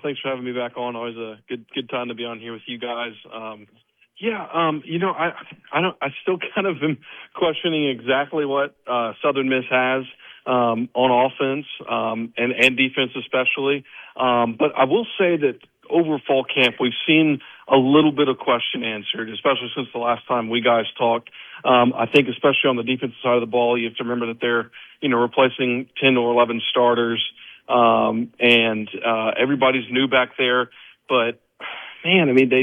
Thanks for having me back on. Always a good time to be on here with you guys. I still kind of am questioning exactly what Southern Miss has on offense and defense especially. But I will say that over fall camp, we've seen a little bit of question answered, especially since the last time we guys talked. I think especially on the defensive side of the ball, you have to remember that they're, replacing 10 or 11 starters. And everybody's new back there, but man, I mean,